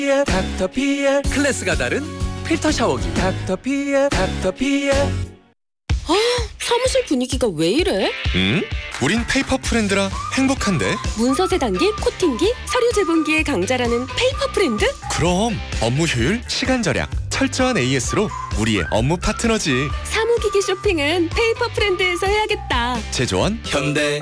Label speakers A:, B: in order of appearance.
A: 닥터피엘 클래스가 다른 필터 샤워기 닥터피엘.
B: 사무실 분위기가 왜 이래?
C: 우린 페이퍼 프렌드라 행복한데.
B: 문서세 단기, 코팅기, 서류 재본기의 강자라는 페이퍼 프렌드?
C: 그럼 업무 효율, 시간 절약, 철저한 AS로 우리의 업무 파트너지.
B: 사무기기 쇼핑은 페이퍼 프렌드에서 해야겠다.
C: 제조원
A: 현대